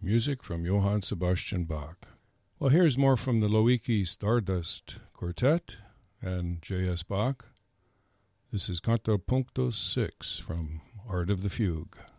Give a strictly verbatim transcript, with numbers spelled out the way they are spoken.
music from Johann Sebastian Bach. Well, here's more from the Loiki Stardust Quartet and J S. Bach. This is Contrapunto six from Art of the Fugue.